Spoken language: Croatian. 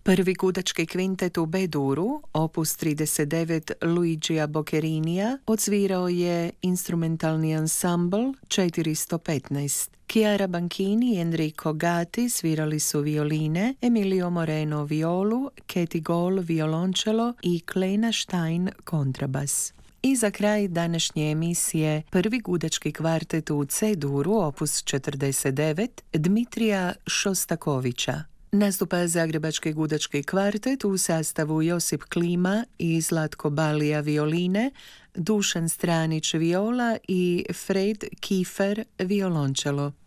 Prvi gudački kvintet u B-duru, opus 39 Luigija Boccherinija, odsvirao je instrumentalni ansambl 415. Chiara Banchini i Enrico Gatti svirali su violine, Emilio Moreno violu, Katie Goll violončelo i Klena Stein kontrabas. I za kraj današnje emisije prvi gudački kvartet u C-duru, opus 49, Dmitrija Šostakovića. Nastupa Zagrebački gudački kvartet u sastavu Josip Klima i Zlatko Balija violine, Dušan Stranić viola i Fred Kiefer violončelo.